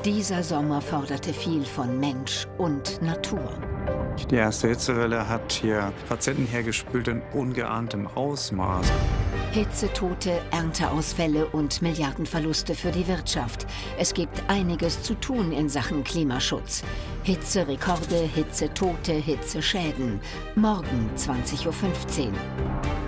Dieser Sommer forderte viel von Mensch und Natur. Die erste Hitzewelle hat hier Patienten hergespült in ungeahntem Ausmaß. Hitzetote, Ernteausfälle und Milliardenverluste für die Wirtschaft. Es gibt einiges zu tun in Sachen Klimaschutz. Hitzerekorde, Hitzetote, Hitzeschäden. Morgen 20:15 Uhr.